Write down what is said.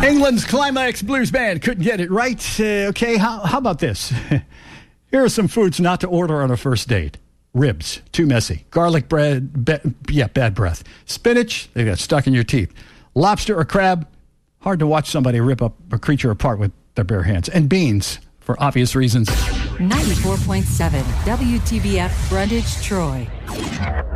England's Climax Blues Band couldn't get it right. Okay, how about this? Here are some foods not to order on a first date. Ribs, too messy. Garlic bread, bad breath. Spinach, they got stuck in your teeth. Lobster or crab, hard to watch somebody rip up a creature apart with their bare hands. And beans, for obvious reasons. 94.7 WTBF Brundage, Troy.